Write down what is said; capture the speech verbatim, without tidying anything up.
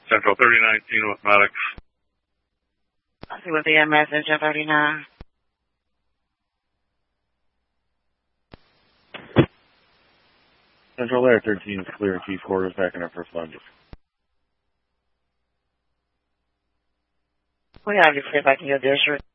Central thirty nineteen with medics. I'll see what the M S Central thirty-nine. Central Air thirteen is clear. Chief quarters backing up for Splendid. We have you clear back in your district.